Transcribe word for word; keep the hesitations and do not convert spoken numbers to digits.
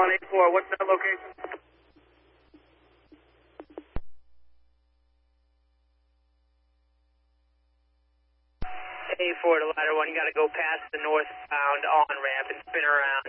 on A four, what's that location? A four to ladder one, you got to go past the northbound on-ramp and spin around.